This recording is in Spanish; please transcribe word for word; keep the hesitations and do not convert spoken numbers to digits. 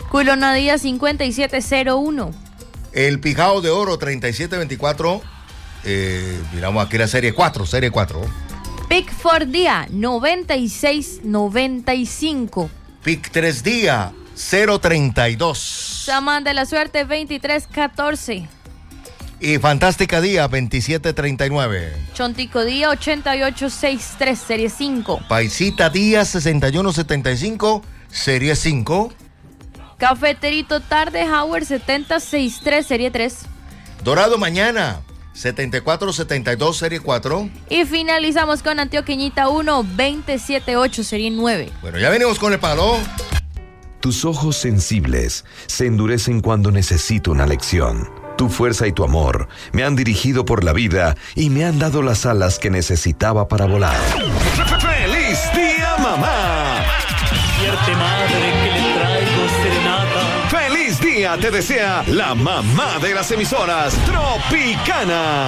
Culonadía cincuenta y siete cero uno. El Pijao de Oro treinta y siete veinticuatro. Eh, miramos aquí la serie cuatro, serie cuatro. Pickford Día noventa y seis noventa y cinco. Pic tres Día cero treinta y dos. Samán de la Suerte veintitrés catorce. Y Fantástica Día veintisiete treinta y nueve. Chontico Día ochenta y ocho sesenta y tres, serie cinco. Paisita Día sesenta y uno setenta y cinco, serie cinco. Cafeterito Tarde Howard setenta sesenta y tres, serie tres. Dorado Mañana setenta y cuatro setenta y dos, serie cuatro. Y finalizamos con Antioqueñita uno veinte setenta y ocho, serie nueve. Bueno, ya venimos con el palo. Tus ojos sensibles se endurecen cuando necesito una lección. Tu fuerza y tu amor me han dirigido por la vida y me han dado las alas que necesitaba para volar. ¡Feliz día, mamá! Despierte, madre, que le traigo serenata. ¡Feliz día! Te desea la mamá de las emisoras, Tropicana.